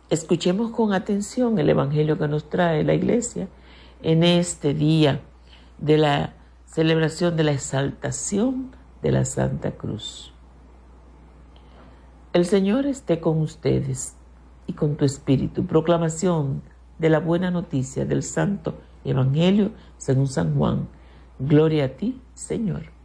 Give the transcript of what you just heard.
Escuchemos con atención el Evangelio que nos trae la Iglesia en este día de la celebración de la exaltación de la Santa Cruz. El Señor esté con ustedes y con tu espíritu. Proclamación de la buena noticia del Santo Evangelio según San Juan. Gloria a ti, Señor.